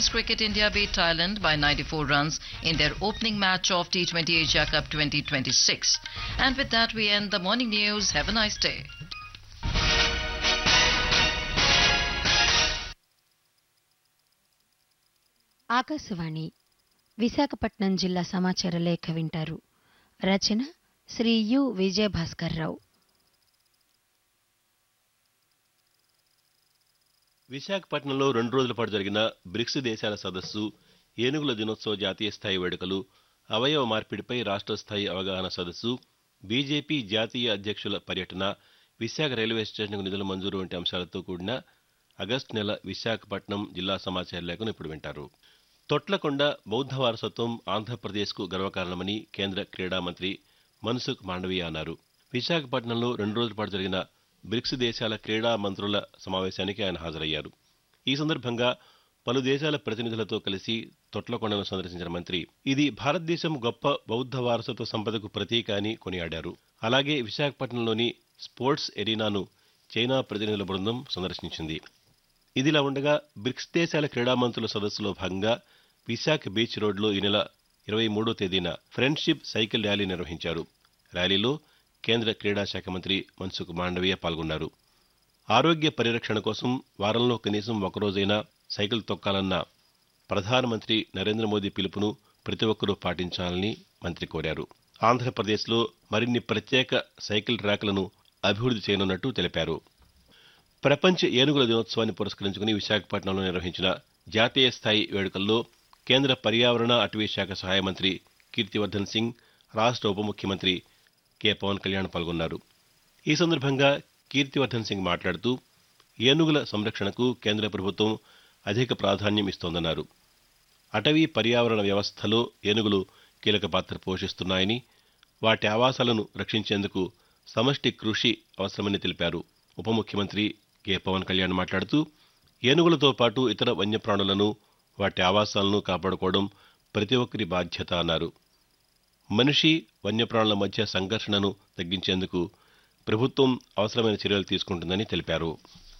Test cricket, India beat Thailand by 94 runs in their opening match of T20 Asia Cup 2026. And with that, we end the morning news. Have a nice day. Akashvani Visakhapatnam జిల్లా సమాచార లేఖ వింటారు. రచన Shri you Vijaya Bhaskar Rao. విశాఖపట్నంలో 2 రోజుల పాటు జరిగిన bricks దేశాల సదస్సు, ఏనుగుల దినోత్సవ జాతీయ స్థాయి వేడుకలు, అవయవ మార్పిడిపై రాష్ట్ర స్థాయి అవగాహన సదస్సు, బీజేపీ జాతీయ అధ్యక్షుల పర్యటన, విశాఖ రైల్వే స్టేషన్కు నిధుల మంజూరు వంటి అంశాలతో కూడిన ఆగస్టు నెల విశాఖపట్నం జిల్లా సమాచార లేఖను ఇప్పుడు వింటారు. తొట్లకొండ బౌద్ధ వారసత్వం ఆంధ్రప్రదేశ్కు గర్వకారణమని కేంద్ర క్రీడా మంత్రి మన్సుఖ్ మాండవీయ అన్నారు. విశాఖపట్నంలో 2 రోజుల పాటు జరిగిన బ్రిక్స్ దేశాల క్రీడా మంత్రుల సమావేశానికి ఆయన హాజరయ్యారు. ఈ సందర్భంగా పలు దేశాల ప్రతినిధులతో కలిసి తొట్లకొండను సందర్శించిన మంత్రి ఇది భారతదేశం గొప్ప బౌద్ధ వారసత్వ సంపదకు ప్రతీక అని కొనియాడారు. అలాగే విశాఖపట్నంలోని స్పోర్ట్స్ ఎరీనాను చైనా ప్రతినిధుల బృందం సందర్శించింది. ఇదిలా ఉండగా బ్రిక్స్ దేశాల క్రీడా మంత్రుల సదస్సులో భాగంగా విశాఖ బీచ్ రోడ్లో ఈ నెల 23వ తేదీన ఫ్రెండ్షిప్ సైకిల్ ర్యాలీ నిర్వహించారు. ర్యాలీలో కేంద్ర క్రీడా శాఖ మంత్రి మన్సుఖ్ మాండవీయ పాల్గొన్నారు. ఆరోగ్య పరిరక్షణ కోసం వారంలో కనీసం ఒకరోజైనా సైకిల్ తొక్కాలన్న ప్రధానమంత్రి నరేంద్ర మోదీ పిలుపును ప్రతి ఒక్కరూ పాటించాలని మంత్రి కోరారు. ఆంధ్రప్రదేశ్లో మరిన్ని ప్రత్యేక సైకిల్ ట్రాక్లను అభివృద్ధి చేయనున్నట్టు తెలిపారు. ప్రపంచ ఏనుగుల దినోత్సవాన్ని పురస్కరించుకుని విశాఖపట్నంలో నిర్వహించిన జాతీయ స్థాయి వేడుకల్లో కేంద్ర పర్యావరణ అటవీ శాఖ సహాయ మంత్రి కీర్తివర్ధన్ సింగ్, రాష్ట్ర ఉప ముఖ్యమంత్రి కె పవన్ కళ్యాణ్ పాల్గొన్నారు. ఈ సందర్భంగా కీర్తివర్ధన్ సింగ్ మాట్లాడుతూ ఏనుగుల సంరక్షణకు కేంద్ర ప్రభుత్వం అధిక ప్రాధాన్యం ఇస్తోందన్నారు. అటవీ పర్యావరణ వ్యవస్థలో ఏనుగులు కీలక పాత్ర పోషిస్తున్నాయని, వాటి ఆవాసాలను రక్షించేందుకు సమష్టి కృషి అవసరమని తెలిపారు. ఉప ముఖ్యమంత్రి కె పవన్ కళ్యాణ్ మాట్లాడుతూ ఏనుగులతో పాటు ఇతర వన్యప్రాణులను, వాటి ఆవాసాలను కాపాడుకోవడం ప్రతి ఒక్కరి బాధ్యత అన్నారు. మనిషి వన్యప్రాణుల మధ్య సంఘర్షణను తగ్గించేందుకు ప్రభుత్వం అవసరమైన చర్యలు తీసుకుంటుందని తెలిపారు.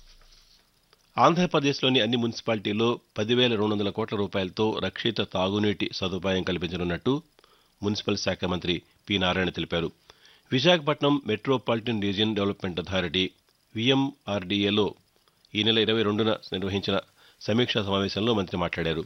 ఆంధ్రప్రదేశ్లోని అన్ని మున్సిపాలిటీల్లో 10,200 కోట్ల రూపాయలతో రక్షిత తాగునీటి సదుపాయం కల్పించనున్నట్టు మున్సిపల్ శాఖ మంత్రి పి నారాయణ తెలిపారు. Visakhapatnam metropolitan region development authority విఎంఆర్డీఏలో ఈ నెల 22న నిర్వహించిన సమీక్షా సమావేశంలో మంత్రి మాట్లాడారు.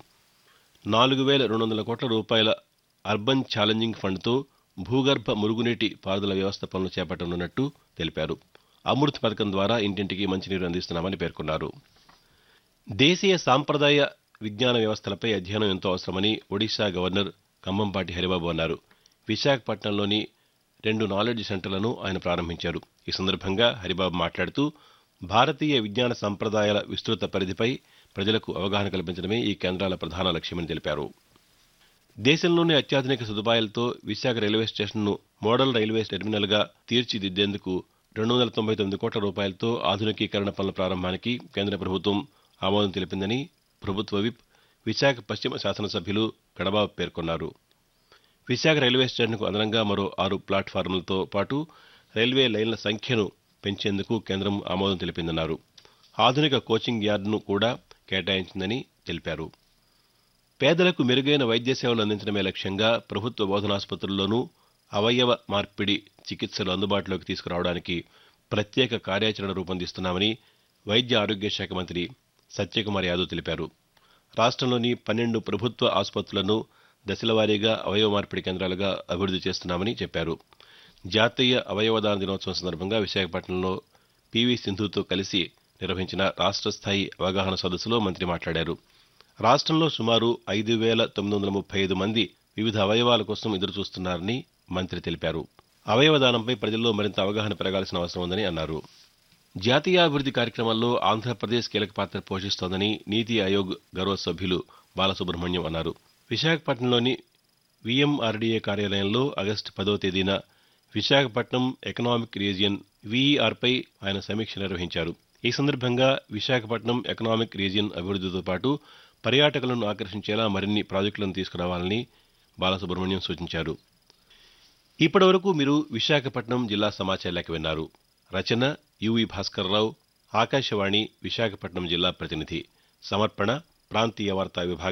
4,200 కోట్ల రూపాయల అర్బన్ ఛాలెంజింగ్ ఫండ్తో భూగర్భ మురుగునీటి పారుదల వ్యవస్థ పనులు చేపట్టనున్నట్టు తెలిపారు. అమృత్ పథకం ద్వారా ఇంటింటికి మంచినీరు అందిస్తున్నామని పేర్కొన్నారు. దేశీయ సాంప్రదాయ విజ్ఞాన వ్యవస్థలపై అధ్యయనం ఎంతో అవసరమని ఒడిశా గవర్నర్ కంభంపాటి హరిబాబు అన్నారు. విశాఖపట్నంలోని 2 నాలెడ్జ్ సెంటర్లను ఆయన ప్రారంభించారు. ఈ సందర్భంగా హరిబాబు మాట్లాడుతూ భారతీయ విజ్ఞాన సంప్రదాయాల విస్తృత పరిధిపై ప్రజలకు అవగాహన కల్పించడమే ఈ కేంద్రాల ప్రధాన లక్ష్యమని తెలిపారు. దేశంలోనే అత్యాధునిక సదుపాయాలతో విశాఖ రైల్వే స్టేషన్ను మోడల్ రైల్వే టెర్మినల్గా తీర్చిదిద్దేందుకు 299 కోట్ల రూపాయలతో ఆధునికీకరణ పనుల ప్రారంభానికి కేంద్ర ప్రభుత్వం ఆమోదం తెలిపిందని ప్రభుత్వ విప్ విశాఖ పశ్చిమ శాసనసభ్యులు గణబాబు పేర్కొన్నారు. విశాఖ రైల్వే స్టేషన్కు అదనంగా మరో 6 ప్లాట్ఫారంలతో పాటు రైల్వే లైన్ల సంఖ్యను పెంచేందుకు కేంద్రం ఆమోదం తెలిపిందన్నారు. ఆధునిక కోచింగ్ యార్డును కూడా కేటాయించిందని తెలిపారు. పేదలకు మెరుగైన వైద్య సేవలు అందించడమే లక్ష్యంగా ప్రభుత్వ బోధనాసుపత్రుల్లోనూ అవయవ మార్పిడి చికిత్సలు అందుబాటులోకి తీసుకురావడానికి ప్రత్యేక కార్యాచరణ రూపొందిస్తున్నామని వైద్య ఆరోగ్య శాఖ మంత్రి సత్యకుమార్ యాదవ్ తెలిపారు. రాష్ట్రంలోని 12 ప్రభుత్వ ఆసుపత్రులను దశలవారీగా అవయవ మార్పిడి కేంద్రాలుగా అభివృద్ధి చేస్తున్నామని చెప్పారు. జాతీయ అవయవదాన దినోత్సవం సందర్భంగా విశాఖపట్నంలో పివి సింధుతో కలిసి నిర్వహించిన రాష్ట్ర స్థాయి అవగాహన సదస్సులో మంత్రి మాట్లాడారు. రాష్ట్రంలో సుమారు 5,935 మంది వివిధ అవయవాల కోసం ఎదురుచూస్తున్నారని మంత్రి తెలిపారు. అవయవదానంపై ప్రజల్లో మరింత అవగాహన పెరగాల్సిన అవసరం ఉందని అన్నారు. జాతీయాభివృద్ధి కార్యక్రమాల్లో ఆంధ్రప్రదేశ్ కీలక పాత్ర పోషిస్తోందని నీతి ఆయోగ్ గౌరవ సభ్యులు బాలసుబ్రహ్మణ్యం అన్నారు. విశాఖపట్నంలోని విఎంఆర్డీఏ కార్యాలయంలో ఆగస్టు 10వ తేదీన విశాఖపట్నం ఎకనామిక్ రీజియన్ వీఈఆర్పై ఆయన సమీక్ష నిర్వహించారు. ఈ సందర్భంగా విశాఖపట్నం ఎకనామిక్ రీజియన్ అభివృద్ధితో పాటు పర్యాటకులను ఆకర్షించేలా మరిన్ని ప్రాజెక్టులను తీసుకురావాలని బాలసుబ్రహ్మణ్యం సూచించారు. ఇప్పటివరకు మీరు విశాఖపట్నం జిల్లా సమాచార లేఖ విన్నారు. రచన యువి భాస్కర్రావు, ఆకాశవాణి విశాఖపట్నం జిల్లా ప్రతినిధి. సమర్పణ ప్రాంతీయ వార్తా విభాగం.